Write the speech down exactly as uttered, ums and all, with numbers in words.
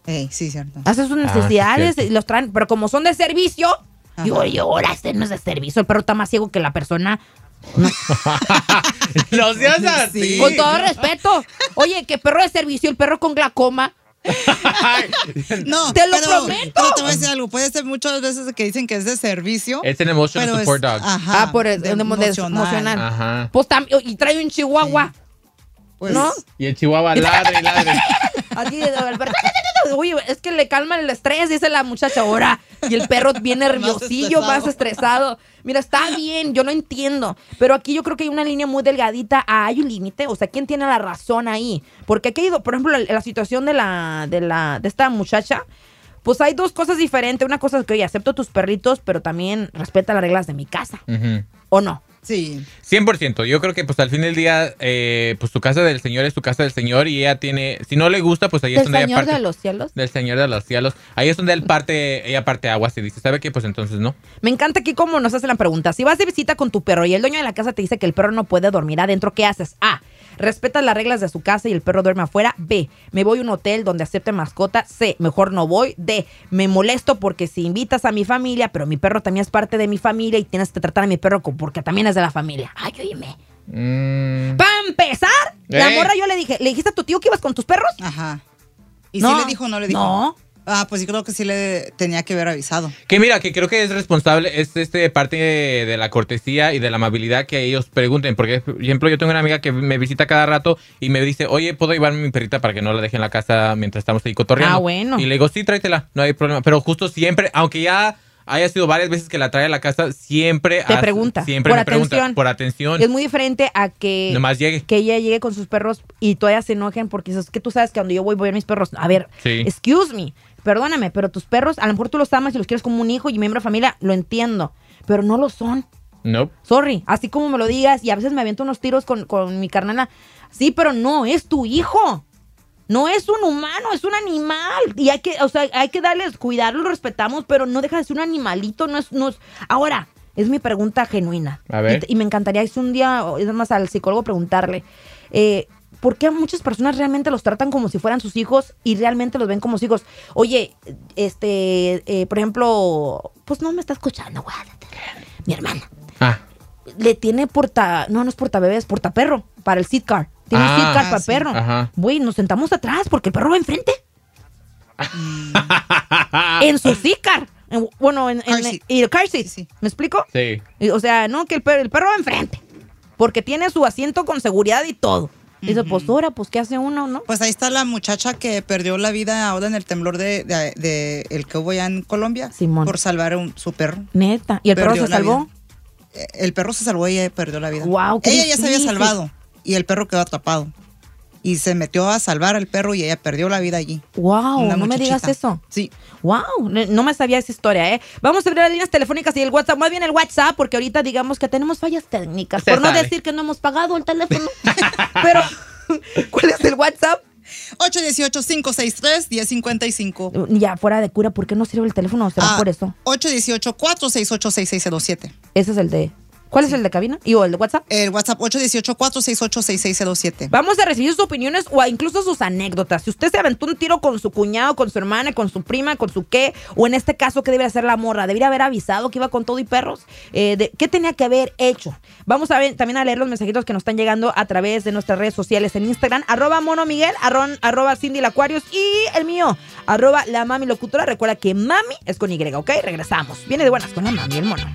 Ey, sí, cierto. Hace sus necesidades ah, sí, y los traen, pero como son de servicio, ajá. digo, oye, ahora este no es de servicio, el perro está más ciego que la persona. No, no seas así. Sí. Con todo respeto. Oye, que perro de servicio, el perro con glaucoma. No, te lo pero, prometo. Pero te voy a decir algo. Puede ser muchas veces que dicen que es de servicio. Es un emotional support es, dog. Ajá, ah, por el de, emocional. emocional. Ajá. Pues también, y trae un chihuahua. Sí. Pues, ¿no? Y el chihuahua ladre y ladre. Así, oye, es que le calma el estrés, dice la muchacha ahora. Y el perro bien nerviosillo, más estresado. Mira, está bien, yo lo entiendo. Pero aquí yo creo que hay una línea muy delgadita. Ah, hay un límite. O sea, ¿quién tiene la razón ahí? Porque aquí hay, por ejemplo, la, la situación de la, de la, de esta muchacha. Pues hay dos cosas diferentes. Una cosa es que, oye, acepto tus perritos, pero también respeta las reglas de mi casa. Uh-huh. ¿O no? Sí. cien por ciento. Yo creo que pues al fin del día, eh, pues tu casa del Señor es tu casa del Señor y ella tiene, si no le gusta, pues ahí es donde ella parte. ¿Del Señor de los cielos? Del Señor de los cielos. Ahí es donde él parte, ella parte aguas y dice, ¿sabe qué? Pues entonces no. Me encanta aquí cómo nos hace la pregunta. Si vas de visita con tu perro y el dueño de la casa te dice que el perro no puede dormir adentro, ¿qué haces? A. Respetas las reglas de su casa y el perro duerme afuera. B. Me voy a un hotel donde acepte mascota. C. Mejor no voy. D. Me molesto porque si invitas a mi familia, pero mi perro también es parte de mi familia y tienes que tratar a mi perro porque también es de la familia. Ay, oíme. Mm. Para empezar, ¿Eh? la morra yo le dije, ¿le dijiste a tu tío que ibas con tus perros? Ajá. ¿Y no. si le dijo o no le dijo? No. Ah, pues yo creo que sí le tenía que haber avisado. Que mira, que creo que es responsable, es este parte de, de la cortesía y de la amabilidad que ellos pregunten. Porque, por ejemplo, yo tengo una amiga que me visita cada rato y me dice, oye, ¿puedo llevarme mi perrita para que no la deje en la casa mientras estamos ahí cotorreando? Ah, bueno. Y le digo, sí, tráetela, no hay problema. Pero justo siempre, aunque ya haya sido varias veces que la trae a la casa, siempre... Te hace, pregunta. Siempre por me atención. pregunta. Por atención. Es muy diferente a que... Nomás llegue. Que ella llegue con sus perros y todavía se enojen porque es que tú sabes que cuando yo voy, voy a mis perros. A ver, sí. excuse me. Perdóname, pero tus perros, a lo mejor tú los amas y los quieres como un hijo y miembro de familia, lo entiendo, pero no lo son. No. Nope. Sorry, así como me lo digas, y a veces me aviento unos tiros con, con mi carnala. Sí, pero no, es tu hijo. No es un humano, es un animal. Y hay que, o sea, hay que darles, cuidarlo, lo respetamos, pero no deja de ser un animalito, no es, no es. Ahora, es mi pregunta genuina. A ver. Y, y me encantaría, es un día, es más, al psicólogo preguntarle, eh, ¿por qué muchas personas realmente los tratan como si fueran sus hijos y realmente los ven como sus hijos? Oye, este, eh, por ejemplo, pues no me está escuchando, güey. Mi hermana. Ah. Le tiene porta, no, no es portabebés, portaperro para el sidecar. Tiene ah, un sidecar ah, para sí. perro. Ajá. Güey, nos sentamos atrás porque el perro va enfrente. En su sidecar. Bueno, en, en, en y el car seat. Sí, sí. ¿Me explico? Sí. O sea, no, que el perro, el perro va enfrente. Porque tiene su asiento con seguridad y todo. Dice, pues ahora, pues ¿qué hace uno, no? Pues ahí está la muchacha que perdió la vida ahora en el temblor de, de, de el que hubo allá en Colombia. Simón. Por salvar a un, su perro. Neta. ¿Y el perro se salvó? Vida. El perro se salvó y ella perdió la vida. Wow, ella ya se había salvado y el perro quedó atrapado. Y se metió a salvar al perro y ella perdió la vida allí. Wow, no me digas eso. Sí. Wow, no me sabía esa historia, ¿eh? Vamos a abrir las líneas telefónicas y el WhatsApp, más bien el WhatsApp, porque ahorita digamos que tenemos fallas técnicas. Usted por no sabe. decir que no hemos pagado el teléfono. Pero, ¿cuál es el WhatsApp? ocho uno ocho, cinco seis tres, uno cero cinco cinco. Ya, fuera de cura, ¿por qué no sirve el teléfono? ¿Será ah, por eso? ocho uno ocho, cuatro seis ocho, seis seis cero siete. Ese es el de... ¿Cuál sí. es el de cabina? ¿Y o el de WhatsApp? El WhatsApp ocho uno ocho, cuatro seis ocho, seis seis cero siete. Vamos a recibir sus opiniones o incluso sus anécdotas. Si usted se aventó un tiro con su cuñado, con su hermana, con su prima, con su qué, o en este caso, ¿qué debería hacer la morra? ¿Debería haber avisado que iba con todo y perros? Eh, de, ¿Qué tenía que haber hecho? Vamos a ver, también a leer los mensajitos que nos están llegando a través de nuestras redes sociales en Instagram, arroba Mono Miguel, arron, arroba Cindy el Aquarius y el mío, arroba la Mami Locutora. Recuerda que Mami es con Y, ¿ok? Regresamos. Viene de buenas con la Mami, el mono.